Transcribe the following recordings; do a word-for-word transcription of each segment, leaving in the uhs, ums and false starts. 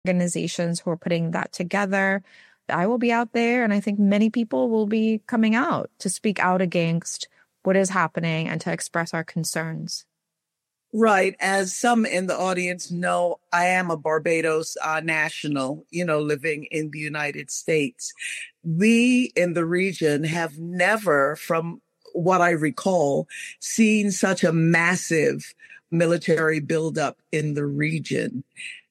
organizations who are putting that together. I will be out there, and I think many people will be coming out to speak out against what is happening and to express our concerns. Right. As some in the audience know, I am a Barbados uh, national, you know, living in the United States. We in the region have never, from what I recall, seen such a massive military buildup in the region.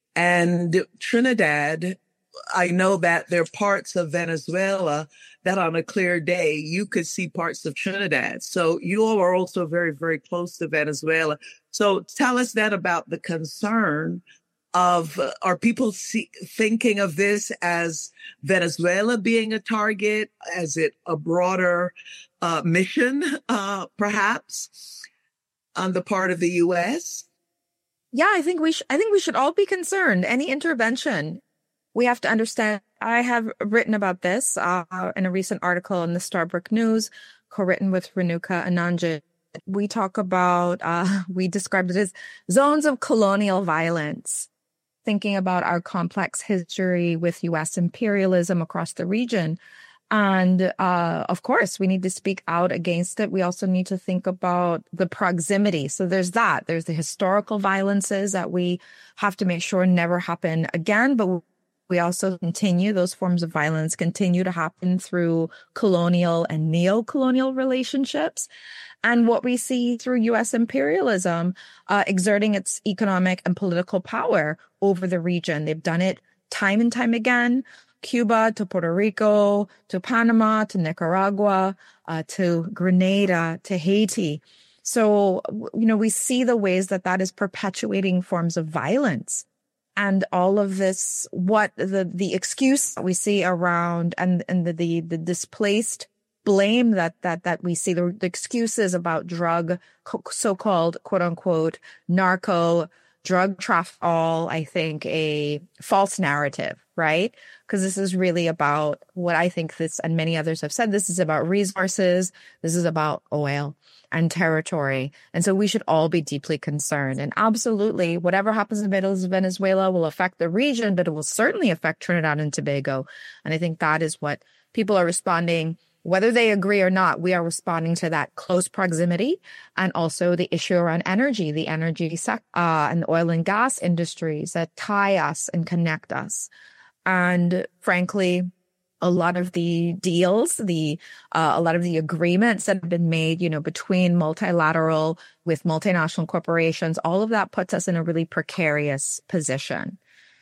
And Trinidad, I know that there are parts of Venezuela that on a clear day, you could see parts of Trinidad. So you all are also very, very close to Venezuela. So tell us that about the concern of, uh, are people see, thinking of this as Venezuela being a target? Is it a broader uh, mission, uh, perhaps, on the part of the U S? Yeah, I think we sh- I think we should all be concerned. Any intervention, we have to understand. I have written about this uh, in a recent article in the Starbrook News, co-written with Renuka Ananjit. We talk about, uh, we described it as zones of colonial violence, thinking about our complex history with U S imperialism across the region. And uh, of course, we need to speak out against it. We also need to think about the proximity. So there's that. There's the historical violences that we have to make sure never happen again. But we also continue, those forms of violence continue to happen through colonial and neo-colonial relationships. And what we see through U S imperialism uh, exerting its economic and political power over the region. They've done it time and time again. Cuba to Puerto Rico, to Panama, to Nicaragua, uh, to Grenada, to Haiti. So, you know, we see the ways that that is perpetuating forms of violence. And all of this, what the, the excuse that we see around and, and the, the, the displaced blame that, that, that we see, the, the excuses about drug, so-called quote unquote, narco drug traffic, all, I think, a false narrative, right? Because this is really about what I think this, and many others have said, this is about resources. This is about oil and territory. And so we should all be deeply concerned. And absolutely, whatever happens in Venezuela will affect the region, but it will certainly affect Trinidad and Tobago. And I think that is what people are responding. Whether they agree or not, we are responding to that close proximity, and also the issue around energy, the energy sector, uh, and the oil and gas industries that tie us and connect us. And frankly, a lot of the deals, the uh, a lot of the agreements that have been made, you know, between multilateral with multinational corporations, all of that puts us in a really precarious position.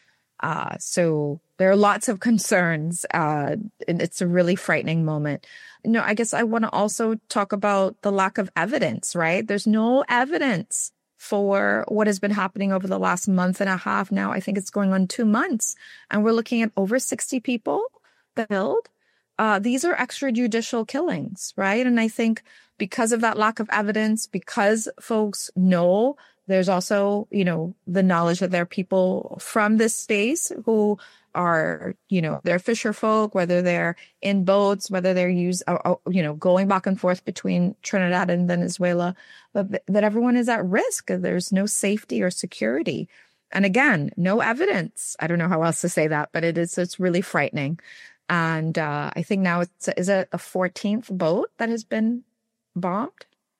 Uh, so there are lots of concerns, uh, and it's a really frightening moment. You know, I guess I want to also talk about the lack of evidence, right? There's no evidence for what has been happening over the last month and a half now. I think it's going on two months, and we're looking at over sixty people killed. Uh, these are extrajudicial killings, right? And I think because of that lack of evidence, because folks know, there's also, you know, the knowledge that there are people from this space who are, you know, they're fisher folk, whether they're in boats, whether they're use, uh, you know, going back and forth between Trinidad and Venezuela, but th- that everyone is at risk. There's no safety or security. And again, no evidence. I don't know how else to say that, but it is, it's really frightening. And uh, I think now it's, is it a fourteenth boat that has been bombed?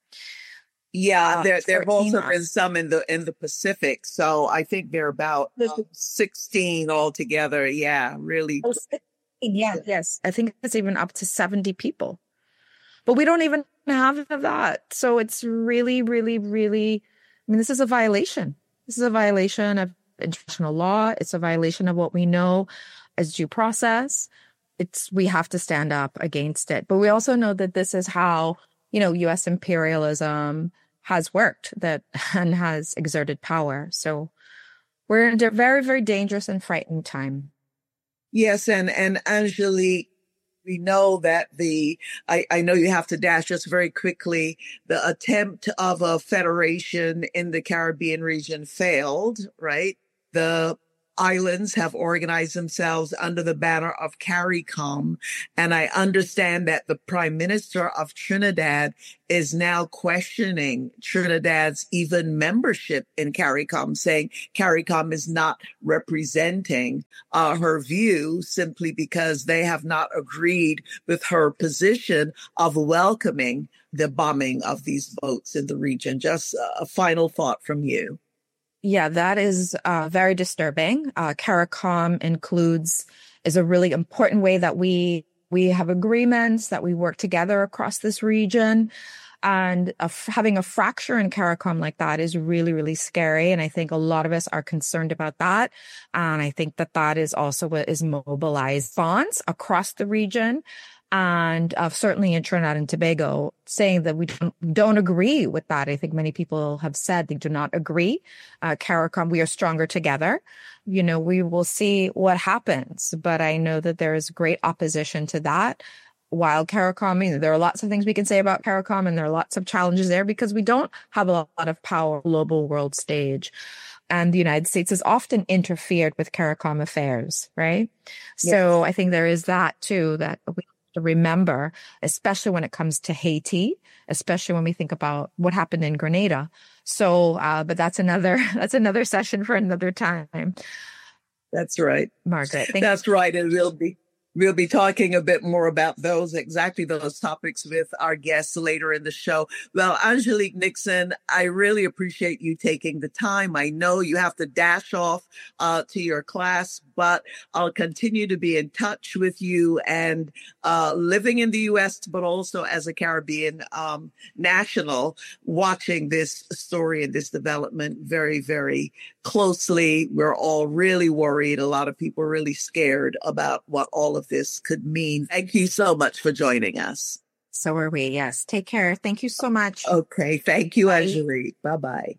Yeah, there there have also been some in the in the Pacific. So I think they're about um, sixteen altogether. Yeah, really. Oh, sixteen, yes, yes. I think it's even up to seventy people. But we don't even have that. So it's really, really, really, I mean, this is a violation. This is a violation of international law. It's a violation of what we know as due process. It's, we have to stand up against it. But we also know that this is how, you know, U S imperialism has worked, that and has exerted power. So we're in a very, very dangerous and frightening time. Yes, and and Angelique, we know that the I, I know you have to dash just very quickly. The attempt of a federation in the Caribbean region failed, right? The islands have organized themselves under the banner of CARICOM. And I understand that the Prime Minister of Trinidad is now questioning Trinidad's even membership in CARICOM, saying CARICOM is not representing uh, her view simply because they have not agreed with her position of welcoming the bombing of these boats in the region. Just a final thought from you. Yeah, that is uh, very disturbing. Uh, CARICOM includes, is a really important way that we we have agreements, that we work together across this region. And a, having a fracture in CARICOM like that is really, really scary. And I think a lot of us are concerned about that. And I think that that is also what is mobilized funds across the region. And uh, certainly in Trinidad and Tobago, saying that we don't, don't agree with that. I think many people have said they do not agree. Uh, CARICOM, we are stronger together. You know, we will see what happens. But I know that there is great opposition to that. While CARICOM, you know, there are lots of things we can say about CARICOM, and there are lots of challenges there because we don't have a lot of power global world stage. And the United States has often interfered with CARICOM affairs, right? Yes. So I think there is that too, that we to remember, especially when it comes to Haiti, especially when we think about what happened in Grenada. So, uh, but that's another, that's another session for another time. That's right. Margaret. Thank That's you. right. It will be. We'll be talking a bit more about those, exactly those topics with our guests later in the show. Well, Angelique Nixon, I really appreciate you taking the time. I know you have to dash off uh, to your class, but I'll continue to be in touch with you, and uh, living in the U S, but also as a Caribbean um, national, watching this story and this development very, very closely. We're all really worried. A lot of people are really scared about what all of this could mean. Thank you so much for joining us. So are we. Yes. Take care. Thank you so much. Okay. Thank you, Bye. Angelique. Bye-bye.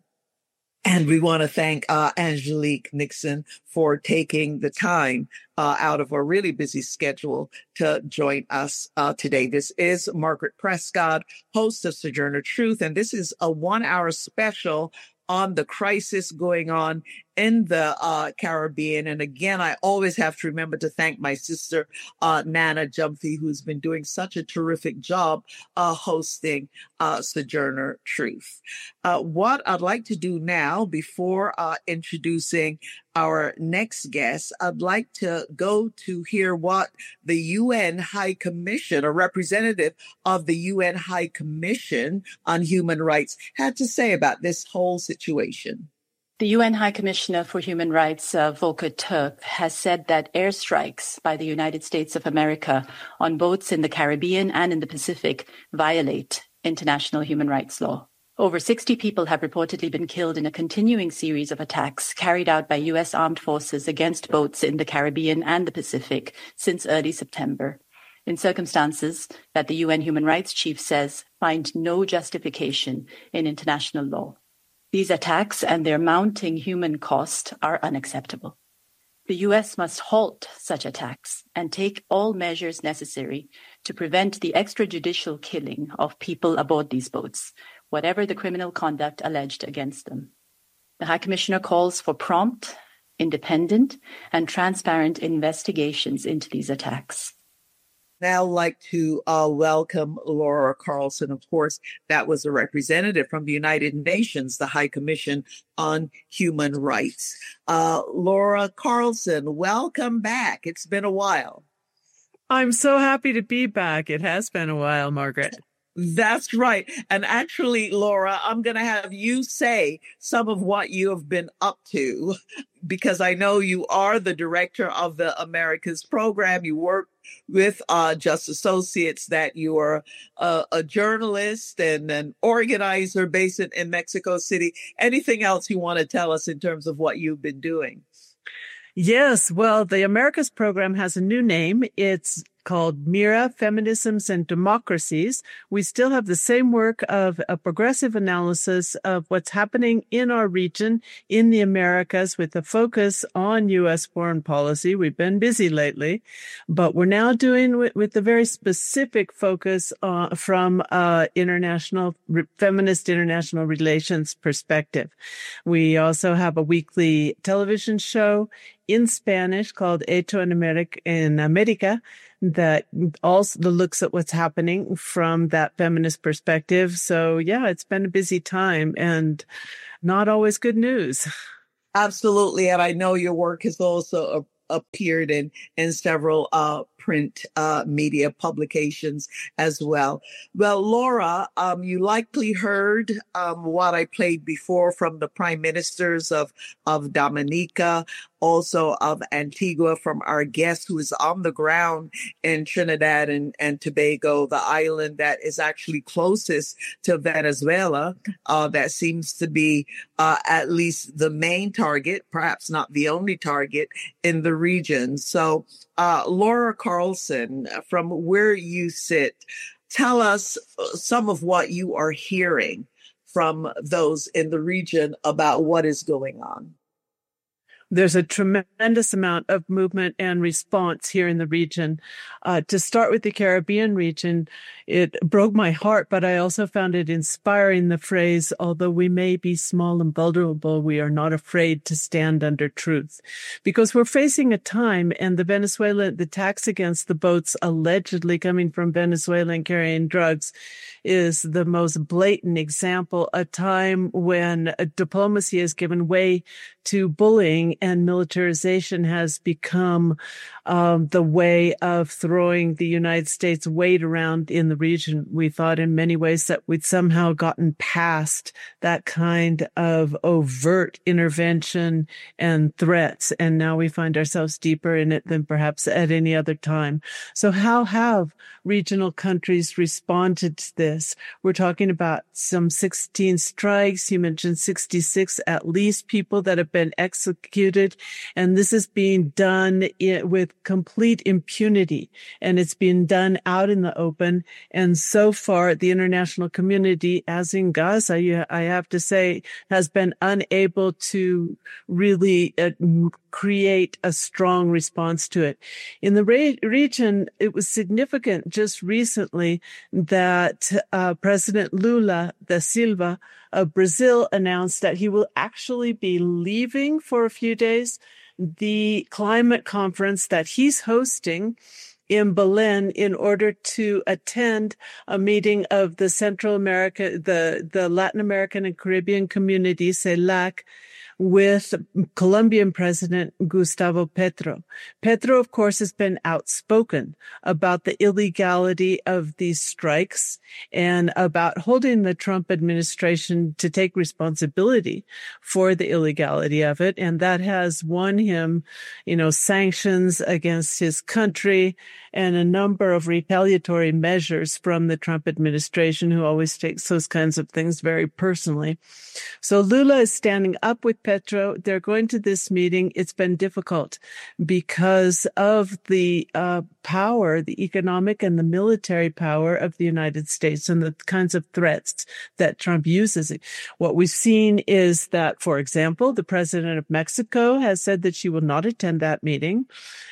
And we want to thank uh, Angelique Nixon for taking the time uh, out of a really busy schedule to join us uh, today. This is Margaret Prescott, host of Sojourner Truth, and this is a one-hour special on the crisis going on in the uh, Caribbean. And again, I always have to remember to thank my sister, uh, Nana Jumphy, who's been doing such a terrific job uh, hosting uh, Sojourner Truth. Uh, what I'd like to do now, before uh, introducing our next guest, I'd like to go to hear what the U N High Commission, a representative of the U N High Commission on Human Rights, had to say about this whole situation. The U N High Commissioner for Human Rights, uh, Volker Turk, has said that airstrikes by the United States of America on boats in the Caribbean and in the Pacific violate international human rights law. Over sixty people have reportedly been killed in a continuing series of attacks carried out by U S armed forces against boats in the Caribbean and the Pacific since early September, in circumstances that the U N Human Rights Chief says find no justification in international law. These attacks and their mounting human cost are unacceptable. The U S must halt such attacks and take all measures necessary to prevent the extrajudicial killing of people aboard these boats, whatever the criminal conduct alleged against them. The High Commissioner calls for prompt, independent, and transparent investigations into these attacks. Now like to uh, welcome Laura Carlson. Of course, that was a representative from the United Nations, the High Commission on Human Rights. Uh, Laura Carlson, welcome back. It's been a while. I'm so happy to be back. It has been a while, Margaret. That's right. And actually, Laura, I'm going to have you say some of what you have been up to, because I know you are the director of the Americas program. You work with uh, Just Associates, that you are uh, a journalist and an organizer based in, in Mexico City. Anything else you want to tell us in terms of what you've been doing? Yes. Well, the Americas program has a new name. It's called MIRA, Feminisms and Democracies. We still have the same work of a progressive analysis of what's happening in our region, in the Americas, with a focus on U S foreign policy. We've been busy lately, but we're now doing with, with a very specific focus uh, from uh, international, re- feminist international relations perspective. We also have a weekly television show in Spanish called Hecho en America, in America, that also looks at what's happening from that feminist perspective. So yeah, it's been a busy time and not always good news. Absolutely. And I know your work has also appeared in, in several uh, print uh, media publications as well. Well, Laura, um, you likely heard um, what I played before from the prime ministers of, of Dominica, also of Antigua, from our guest who is on the ground in Trinidad and, and Tobago, the island that is actually closest to Venezuela. Uh, that seems to be uh, at least the main target, perhaps not the only target in the region. So, uh, Laura Carlson, from where you sit, tell us some of what you are hearing from those in the region about what is going on. There's a tremendous amount of movement and response here in the region. Uh, to start with the Caribbean region, it broke my heart, but I also found it inspiring, the phrase, although we may be small and vulnerable, we are not afraid to stand under truth. Because we're facing a time, and the Venezuelan, the attacks against the boats allegedly coming from Venezuela and carrying drugs is the most blatant example, a time when diplomacy has given way to bullying and militarization has become um, the way of throwing the United States weight around in the region. We thought in many ways that we'd somehow gotten past that kind of overt intervention and threats, and now we find ourselves deeper in it than perhaps at any other time. So how have regional countries responded to this? We're talking about some sixteen strikes. You mentioned sixty-six, at least, people that have been executed. And this is being done in, with complete impunity. And it's being done out in the open. And so far, the international community, as in Gaza, I have to say, has been unable to really uh, create a strong response to it. In the re- region, it was significant just recently that uh, President Lula da Silva of Brazil announced that he will actually be leaving for a few days the climate conference that he's hosting in Belen in order to attend a meeting of the Central America, the, the Latin American and Caribbean community, CELAC, with Colombian President Gustavo Petro. Petro, of course, has been outspoken about the illegality of these strikes and about holding the Trump administration to take responsibility for the illegality of it. And that has won him, you know, sanctions against his country and a number of retaliatory measures from the Trump administration, who always takes those kinds of things very personally. So Lula is standing up with Petro. They're going to this meeting. It's been difficult because of the uh, power, the economic and the military power of the United States and the kinds of threats that Trump uses. What we've seen is that, for example, the president of Mexico has said that she will not attend that meeting,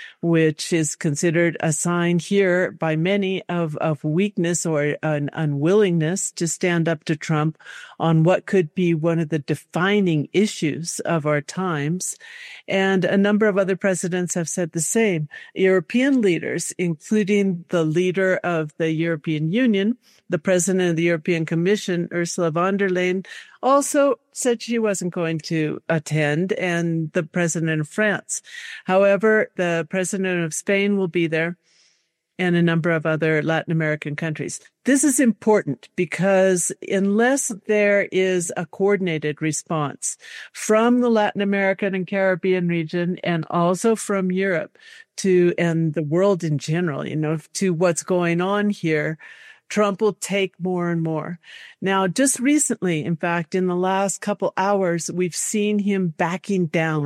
which is considered a sign here by many of, of weakness or an unwillingness to stand up to Trump on what could be one of the defining issues of our times. And a number of other presidents have said the same. European leaders, including the leader of the European Union, the president of the European Commission, Ursula von der Leyen, also said she wasn't going to attend, and the president of France. However, the president of Spain will be there, and a number of other Latin American countries. This is important because unless there is a coordinated response from the Latin American and Caribbean region, and also from Europe to, and the world in general, you know, to what's going on here, Trump will take more and more. Now, just recently, in fact, in the last couple hours, we've seen him backing down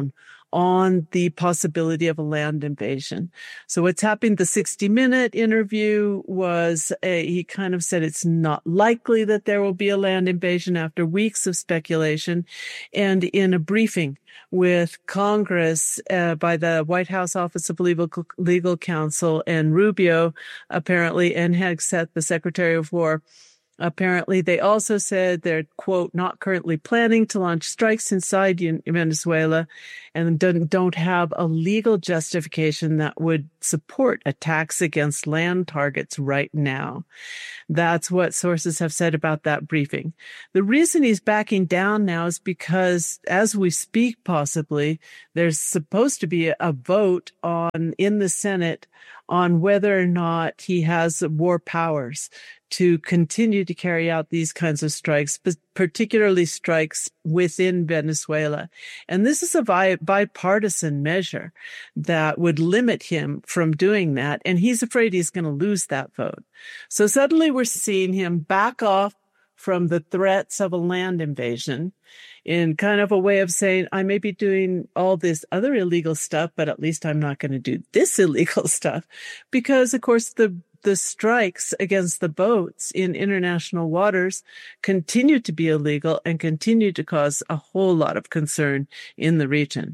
on the possibility of a land invasion. So what's happened, the sixty minute interview was, a, he kind of said it's not likely that there will be a land invasion after weeks of speculation. And in a briefing with Congress uh, by the White House Office of Legal, Legal Counsel and Rubio, apparently, and Hegseth, the Secretary of War, apparently, they also said they're, quote, not currently planning to launch strikes inside Venezuela and don't, don't have a legal justification that would support attacks against land targets right now. That's what sources have said about that briefing. The reason he's backing down now is because, as we speak, possibly, there's supposed to be a vote on in the Senate on whether or not he has war powers to continue to carry out these kinds of strikes, but particularly strikes within Venezuela. And this is a bi- bipartisan measure that would limit him from doing that. And he's afraid he's going to lose that vote. So suddenly we're seeing him back off from the threats of a land invasion in kind of a way of saying, I may be doing all this other illegal stuff, but at least I'm not going to do this illegal stuff. Because, of course, the the strikes against the boats in international waters continue to be illegal and continue to cause a whole lot of concern in the region.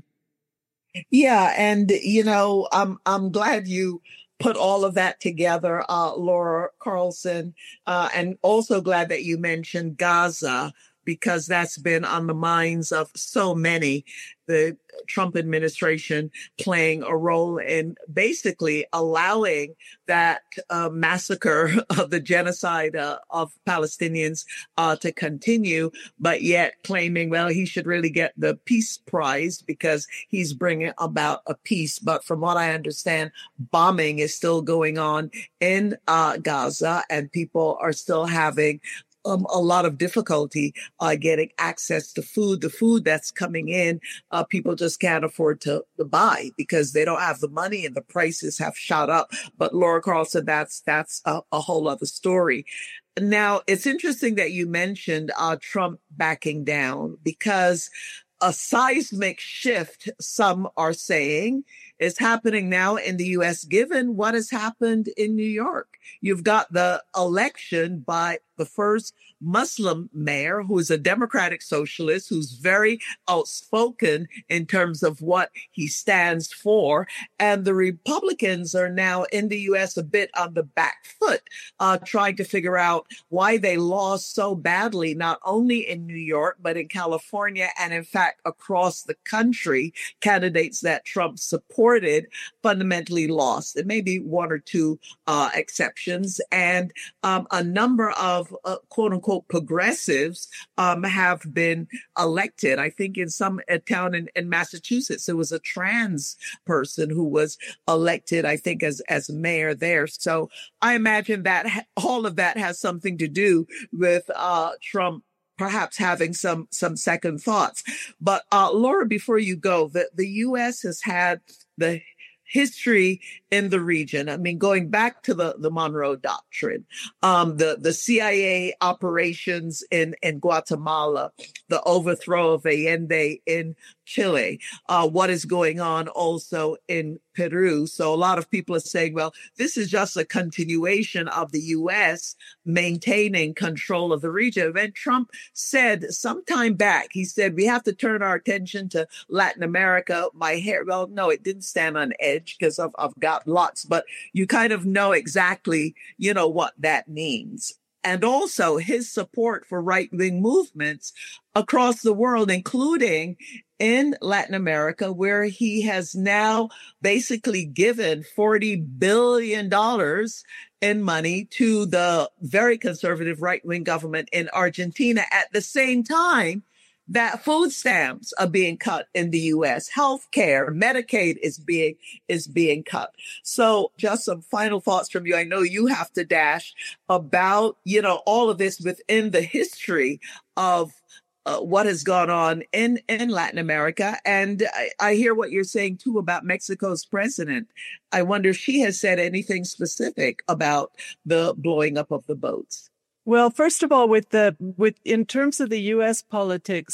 Yeah. And, you know, I'm, I'm glad you put all of that together, uh, Laura Carlson, uh, and also glad that you mentioned Gaza, because that's been on the minds of so many. The Trump administration playing a role in basically allowing that uh, massacre of the genocide uh, of Palestinians uh, to continue, but yet claiming, well, he should really get the peace prize because he's bringing about a peace. But from what I understand, bombing is still going on in uh, Gaza, and people are still having Um, a lot of difficulty uh, getting access to food. The food that's coming in, uh, people just can't afford to, to buy because they don't have the money and the prices have shot up. But Laura Carlson, that's that's a, a whole other story. Now, it's interesting that you mentioned uh, Trump backing down, because a seismic shift, some are saying, is happening now in the U S, given what has happened in New York. You've got the election by the first Muslim mayor, who is a Democratic socialist, who's very outspoken in terms of what he stands for. And the Republicans are now in the U S a bit on the back foot, uh, trying to figure out why they lost so badly, not only in New York, but in California, and in fact, across the country. Candidates that Trump supported fundamentally lost. There may be one or two uh, exceptions. And um, a number of uh, quote unquote progressives um, have been elected. I think in some a town in, in Massachusetts, there was a trans person who was elected, I think, as, as mayor there. So I imagine that ha- all of that has something to do with uh, Trump perhaps having some some second thoughts. But uh, Laura, before you go, the, the U S has had the history in the region. I mean, going back to the, the Monroe Doctrine, um, the, the C I A operations in, in Guatemala, the overthrow of Allende in Chile, uh, what is going on also in Peru. So a lot of people are saying, well, this is just a continuation of the U S maintaining control of the region. And Trump said sometime back, he said, we have to turn our attention to Latin America. My hair, well, no, it didn't stand on edge because I've, I've got lots, but you kind of know exactly, you know, what that means. And also his support for right-wing movements across the world, including in Latin America, where he has now basically given forty billion dollars in money to the very conservative right-wing government in Argentina at the same time that food stamps are being cut in the U S. Healthcare, Medicaid is being is being cut. So just some final thoughts from you. I know you have to dash about, you know, all of this within the history of uh, what has gone on in, in Latin America. And I, I hear what you're saying, too, about Mexico's president. I wonder if she has said anything specific about the blowing up of the boats. Well, first of all, with the with in terms of the U S politics,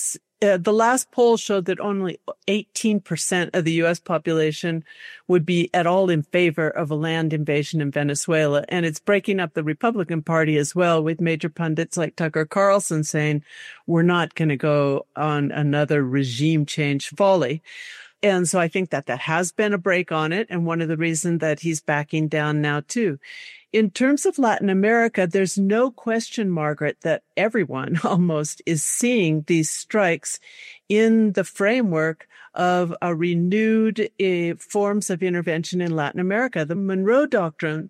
uh, the last poll showed that only eighteen percent of the U S population would be at all in favor of a land invasion in Venezuela. And it's breaking up the Republican Party as well, with major pundits like Tucker Carlson saying, we're not going to go on another regime change folly. And so I think that that has been a break on it, and one of the reasons that he's backing down now too. In terms of Latin America, there's no question, Margaret, that everyone almost is seeing these strikes in the framework of a renewed uh, forms of intervention in Latin America. The Monroe Doctrine,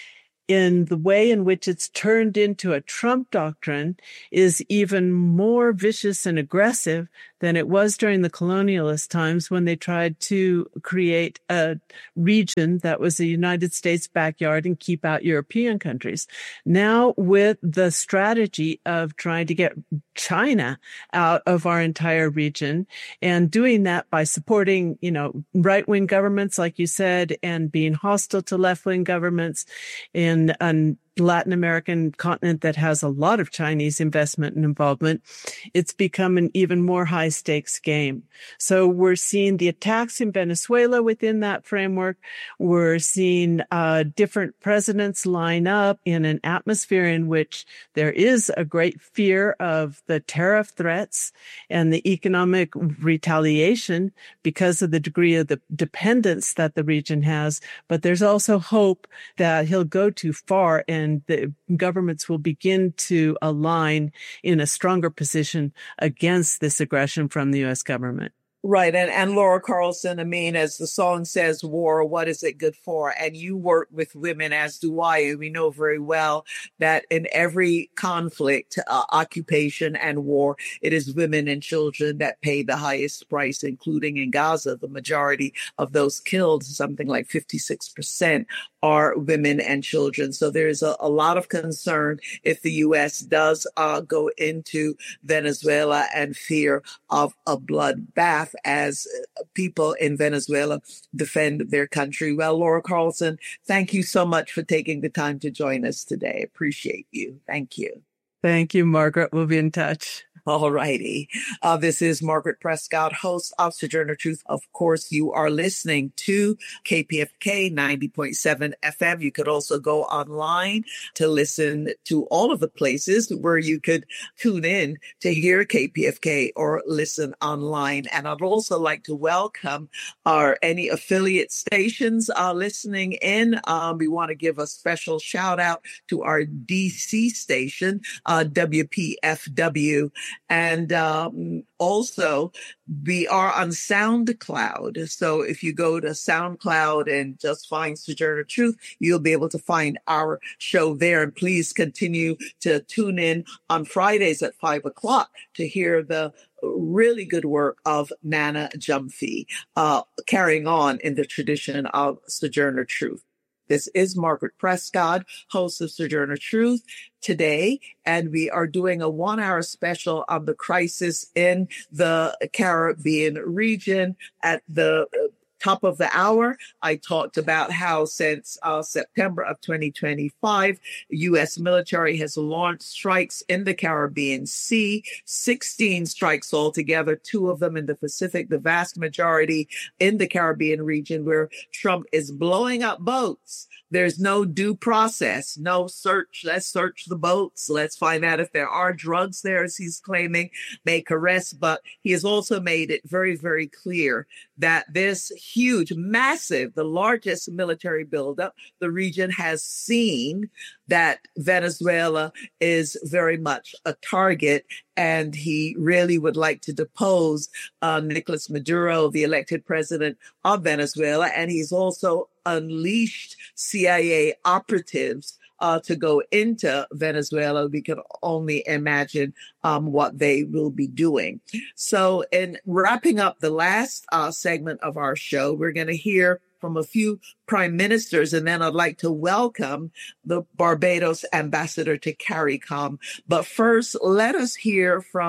in the way in which it's turned into a Trump doctrine, is even more vicious and aggressive than it was during the colonialist times, when they tried to create a region that was the United States backyard and keep out European countries. Now, with the strategy of trying to get China out of our entire region, and doing that by supporting, you know, right-wing governments, like you said, and being hostile to left-wing governments in an Latin American continent that has a lot of Chinese investment and involvement, it's become an even more high stakes game. So we're seeing the attacks in Venezuela within that framework. We're seeing uh, different presidents line up in an atmosphere in which there is a great fear of the tariff threats and the economic retaliation because of the degree of the dependence that the region has. But there's also hope that he'll go too far and And the governments will begin to align in a stronger position against this aggression from the U S government. Right. And, and Laura Carlson, I mean, as the song says, war, what is it good for? And you work with women, as do I. And we know very well that in every conflict, uh, occupation and war, it is women and children that pay the highest price, including in Gaza. The majority of those killed, something like fifty-six percent, are women and children. So there's a, a lot of concern if the U S does uh, go into Venezuela, and fear of a bloodbath as people in Venezuela defend their country. Well, Laura Carlson, thank you so much for taking the time to join us today. Appreciate you. Thank you. Thank you, Margaret. We'll be in touch. All righty. Uh, this is Margaret Prescott, host of Sojourner Truth. Of course, you are listening to K P F K ninety point seven F M. You could also go online to listen to all of the places where you could tune in to hear K P F K or listen online. And I'd also like to welcome our any affiliate stations uh, listening in. Um, we want to give a special shout out to our D C station, uh, W P F W. And um, also, we are on SoundCloud. So if you go to SoundCloud and just find Sojourner Truth, you'll be able to find our show there. And please continue to tune in on Fridays at five o'clock to hear the really good work of Nana Gyamfi, uh, carrying on in the tradition of Sojourner Truth. This is Margaret Prescott, host of Sojourner Truth today, and we are doing a one-hour special on the crisis in the Caribbean region. At the top of the hour, I talked about how since uh, September of twenty twenty-five, U S military has launched strikes in the Caribbean Sea, sixteen strikes altogether, two of them in the Pacific, the vast majority in the Caribbean region, where Trump is blowing up boats. There's no due process, no search. Let's search the boats. Let's find out if there are drugs there, as he's claiming, make arrests. But he has also made it very, very clear that this huge, massive, the largest military buildup the region has seen, that Venezuela is very much a target. And he really would like to depose uh, Nicolas Maduro, the elected president of Venezuela. And he's also unleashed C I A operatives uh, to go into Venezuela. We can only imagine um, what they will be doing. So in wrapping up the last uh, segment of our show, we're going to hear from a few prime ministers, and then I'd like to welcome the Barbados ambassador to CARICOM. But first, let us hear from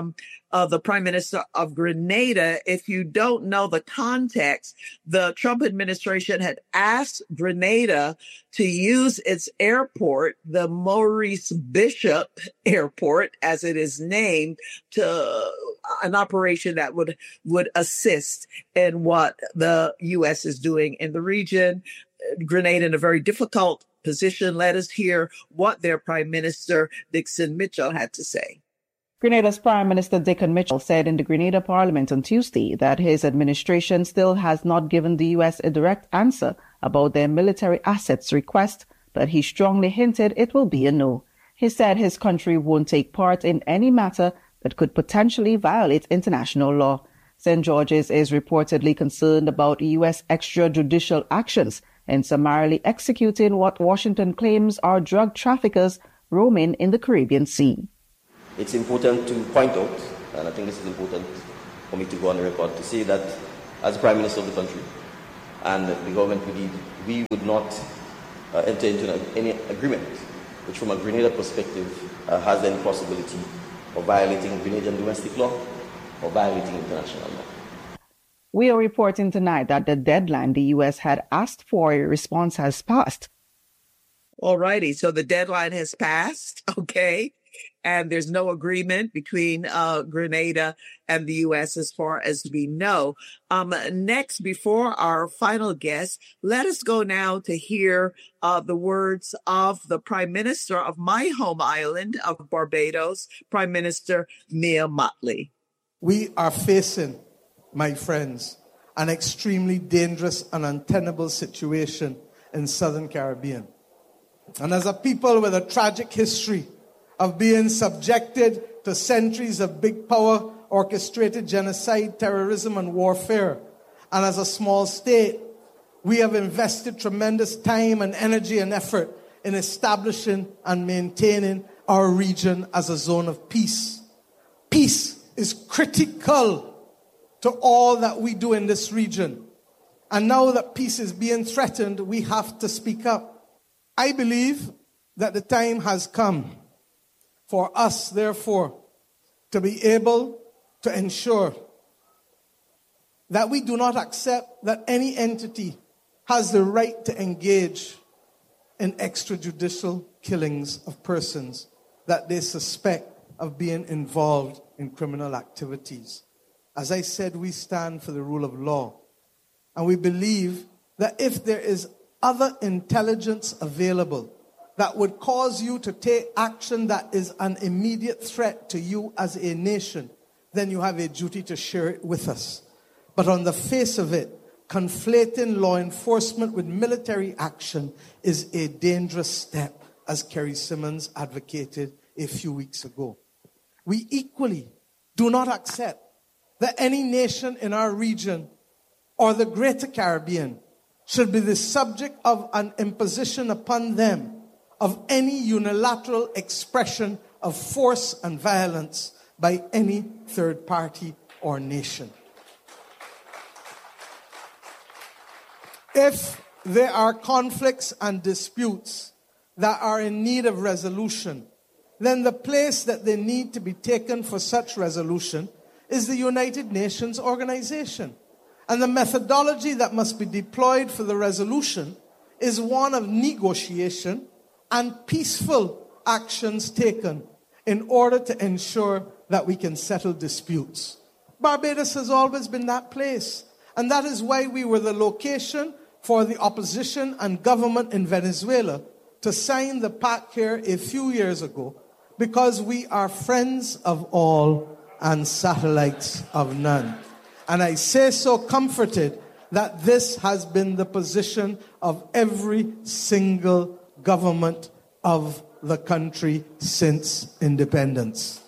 uh, the Prime Minister of Grenada. If you don't know the context, the Trump administration had asked Grenada to use its airport, the Maurice Bishop Airport, as it is named, to an operation that would, would assist in what the U S is doing in the region. Grenada in a very difficult position. Let us hear what their Prime Minister, Dickson Mitchell, had to say. Grenada's Prime Minister Dickson Mitchell said in the Grenada Parliament on Tuesday that his administration still has not given the U S a direct answer about their military assets request, but he strongly hinted it will be a no. He said his country won't take part in any matter that could potentially violate international law. Saint George's is reportedly concerned about U S extrajudicial actions in summarily executing what Washington claims are drug traffickers roaming in the Caribbean Sea. It's important to point out, and I think this is important for me to go on the record, to say that as the Prime Minister of the country and the government we lead, we would not uh, enter into any agreement which from a Grenada perspective uh, has any possibility of violating Grenadian domestic law or violating international law. We are reporting tonight that the deadline the U S had asked for a response has passed. All righty. So the deadline has passed. Okay. And there's no agreement between uh, Grenada and the U S as far as we know. Um, next, before our final guest, let us go now to hear uh, the words of the Prime Minister of my home island of Barbados, Prime Minister Mia Mottley. We are facing, my friends, an extremely dangerous and untenable situation in Southern Caribbean. And as a people with a tragic history of being subjected to centuries of big power, orchestrated genocide, terrorism, and warfare, and as a small state, we have invested tremendous time and energy and effort in establishing and maintaining our region as a zone of peace. Peace is critical to all that we do in this region. And now that peace is being threatened, we have to speak up. I believe that the time has come for us, therefore, to be able to ensure that we do not accept that any entity has the right to engage in extrajudicial killings of persons that they suspect of being involved in criminal activities. As I said, we stand for the rule of law. And we believe that if there is other intelligence available that would cause you to take action that is an immediate threat to you as a nation, then you have a duty to share it with us. But on the face of it, conflating law enforcement with military action is a dangerous step, as Kerry Simmons advocated a few weeks ago. We equally do not accept that any nation in our region or the Greater Caribbean should be the subject of an imposition upon them of any unilateral expression of force and violence by any third party or nation. If there are conflicts and disputes that are in need of resolution, then the place that they need to be taken for such resolution is the United Nations organization. And the methodology that must be deployed for the resolution is one of negotiation and peaceful actions taken in order to ensure that we can settle disputes. Barbados has always been that place. And that is why we were the location for the opposition and government in Venezuela to sign the pact here a few years ago, because we are friends of all and satellites of none. And I say so comforted that this has been the position of every single government of the country since independence.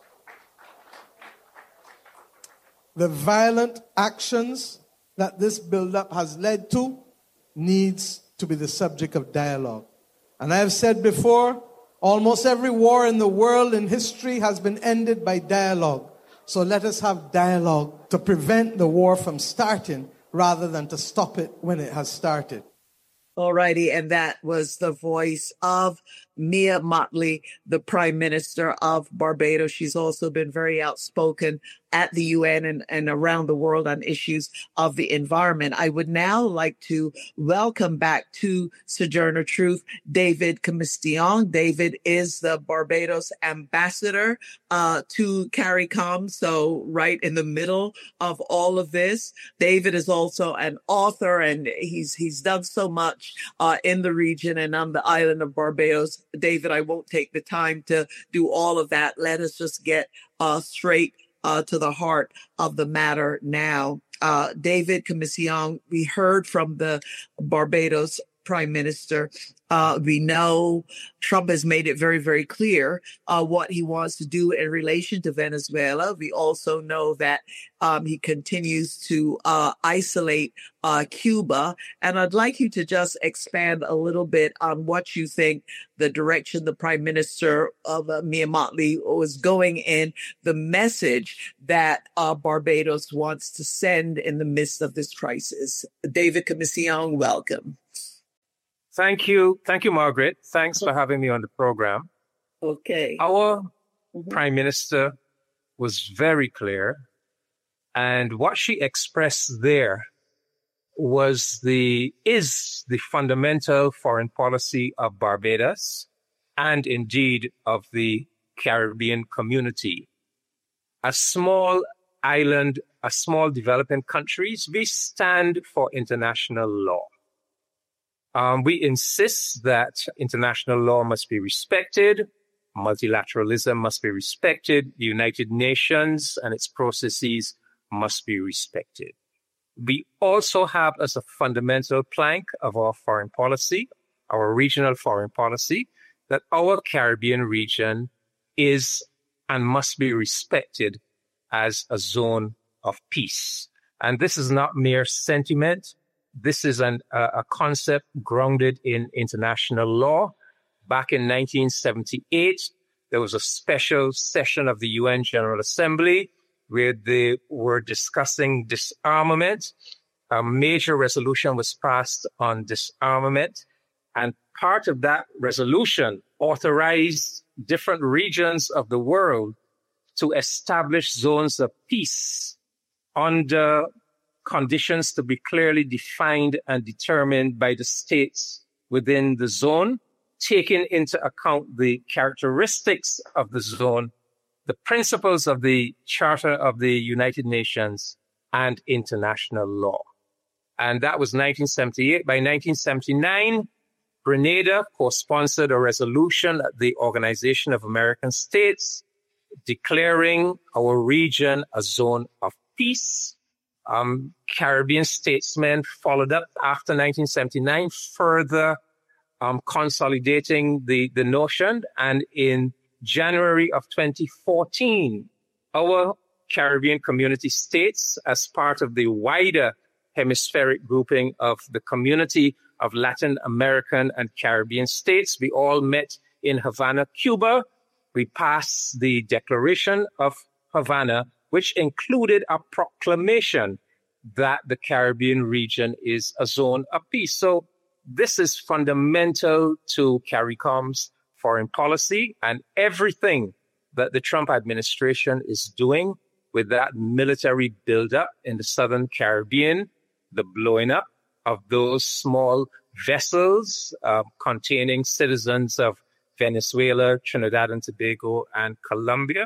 The violent actions that this buildup has led to needs to be the subject of dialogue. And I have said before, almost every war in the world in history has been ended by dialogue. So let us have dialogue to prevent the war from starting rather than to stop it when it has started. All righty. And that was the voice of Mia Mottley, the Prime Minister of Barbados. She's also been very outspoken at the U N and, and around the world on issues of the environment. I would now like to welcome back to Sojourner Truth, David Commission. David is the Barbados ambassador uh, to CARICOM, so right in the middle of all of this. David is also an author, and he's he's done so much uh, in the region and on the island of Barbados. David, I won't take the time to do all of that. Let us just get uh, straight Uh, to the heart of the matter now. Uh, David Commission, we heard from the Barbados Prime Minister. Uh, we know Trump has made it very, very clear uh, what he wants to do in relation to Venezuela. We also know that um, he continues to uh, isolate uh, Cuba. And I'd like you to just expand a little bit on what you think the direction the Prime Minister of uh, Mia Mottley was going in, the message that uh, Barbados wants to send in the midst of this crisis. David Commission, welcome. Thank you. Thank you, Margaret. Thanks for having me on the program. Okay. Our Mm-hmm. Prime Minister was very clear. And what she expressed there was the, is the fundamental foreign policy of Barbados and indeed of the Caribbean community. A small island, a small developing countries, we stand for international law. Um, we insist that international law must be respected, multilateralism must be respected, the United Nations and its processes must be respected. We also have as a fundamental plank of our foreign policy, our regional foreign policy, that our Caribbean region is and must be respected as a zone of peace. And this is not mere sentiment. This is an, uh, a concept grounded in international law. Back in nineteen seventy-eight, there was a special session of the U N General Assembly where they were discussing disarmament. A major resolution was passed on disarmament. And part of that resolution authorized different regions of the world to establish zones of peace under conditions to be clearly defined and determined by the states within the zone, taking into account the characteristics of the zone, the principles of the Charter of the United Nations, and international law. And that was nineteen seventy-eight. By nineteen seventy-nine, Grenada co-sponsored a resolution at the Organization of American States declaring our region a zone of peace. Um, Caribbean statesmen followed up after nineteen seventy-nine, further um, consolidating the, the notion. And in January of twenty fourteen, our Caribbean community states, as part of the wider hemispheric grouping of the community of Latin American and Caribbean states, we all met in Havana, Cuba. We passed the Declaration of Havana, which included a proclamation that the Caribbean region is a zone of peace. So this is fundamental to CARICOM's foreign policy and everything that the Trump administration is doing with that military buildup in the Southern Caribbean, the blowing up of those small vessels uh, containing citizens of Venezuela, Trinidad and Tobago, and Colombia,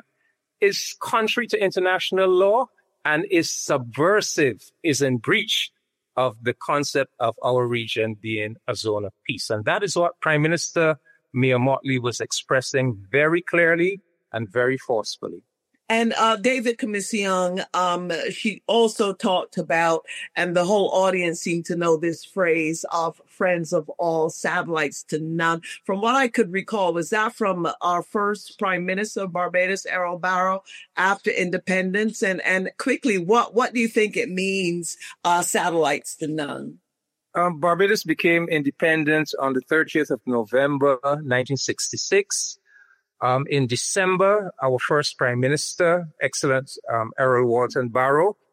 is contrary to international law and is subversive, is in breach of the concept of our region being a zone of peace. And that is what Prime Minister Mia Mottley was expressing very clearly and very forcefully. And uh, David Commission, um, she also talked about, and the whole audience seemed to know this phrase of friends of all, satellites to none. From what I could recall, was that from our first Prime Minister of Barbados, Errol Barrow, after independence? And and quickly, what, what do you think it means, uh, satellites to none? Um, Barbados became independent on the thirtieth of November, nineteen sixty-six. Um, in December, our first Prime Minister, excellent um, Errol Walton Barrow,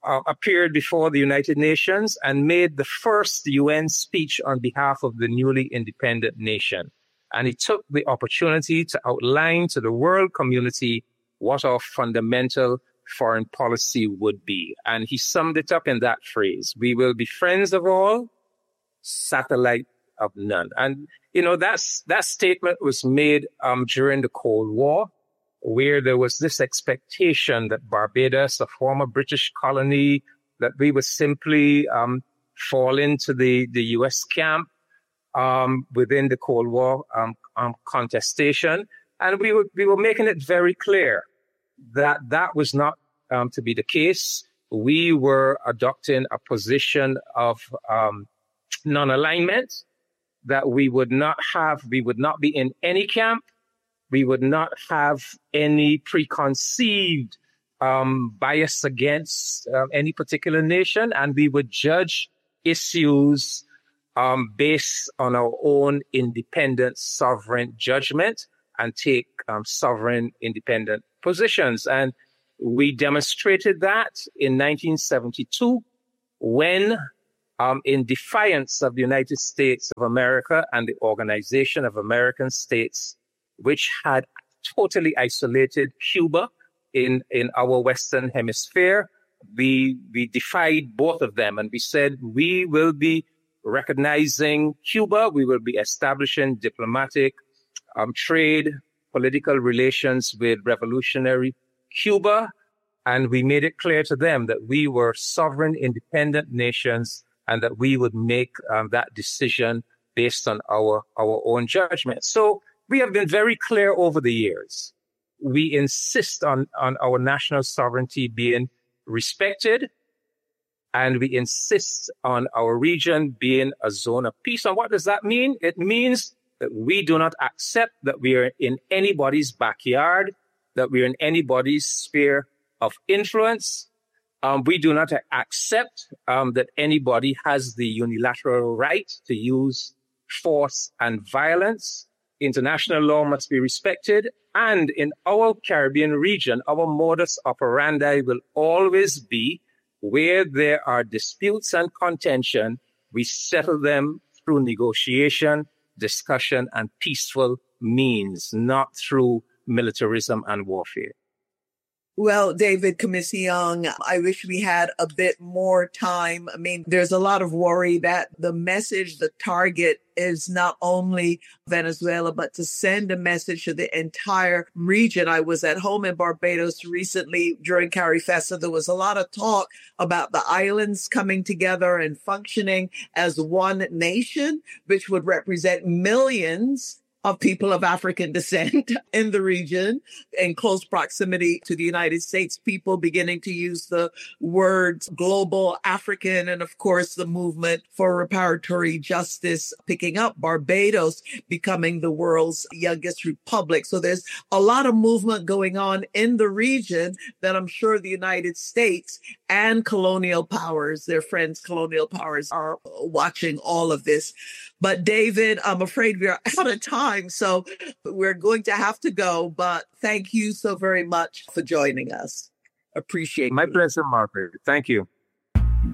uh, appeared before the United Nations and made the first U N speech on behalf of the newly independent nation. And he took the opportunity to outline to the world community what our fundamental foreign policy would be. And he summed it up in that phrase: we will be friends of all, satellite of none. And, you know, that's, that statement was made um, during the Cold War, where there was this expectation that Barbados, a former British colony, that we would simply um, fall into the, the U S camp um, within the Cold War um, um, contestation. And we were, we were making it very clear that that was not um, to be the case. We were adopting a position of um, non-alignment, that we would not have, we would not be in any camp. We would not have any preconceived um, bias against uh, any particular nation, and we would judge issues um, based on our own independent, sovereign judgment and take um, sovereign, independent positions. And we demonstrated that in nineteen seventy-two when, um, in defiance of the United States of America and the Organization of American States, which had totally isolated Cuba in, in our Western Hemisphere, we, we defied both of them. And we said, we will be recognizing Cuba. We will be establishing diplomatic, um, trade, political relations with revolutionary Cuba. And we made it clear to them that we were sovereign, independent nations and that we would make um, that decision based on our, our own judgment. So we have been very clear over the years. We insist on, on our national sovereignty being respected, and we insist on our region being a zone of peace. And what does that mean? It means that we do not accept that we are in anybody's backyard, that we are in anybody's sphere of influence. Um, we do not accept um, that anybody has the unilateral right to use force and violence. International law must be respected. And in our Caribbean region, our modus operandi will always be, where there are disputes and contention, we settle them through negotiation, discussion, and peaceful means, not through militarism and warfare. Well, David Comisiong, I wish we had a bit more time. I mean, there's a lot of worry that the message, the target is not only Venezuela, but to send a message to the entire region. I was at home in Barbados recently during CARIFESTA. There was a lot of talk about the islands coming together and functioning as one nation, which would represent millions of people of African descent in the region in close proximity to the United States, people beginning to use the words global African, and of course the movement for reparatory justice picking up, Barbados becoming the world's youngest republic. So there's a lot of movement going on in the region that I'm sure the United States and colonial powers, their friends colonial powers, are watching all of this. But David, I'm afraid we're out of time, so we're going to have to go. But thank you so very much for joining us. Appreciate it. My pleasure, Margaret. Thank you.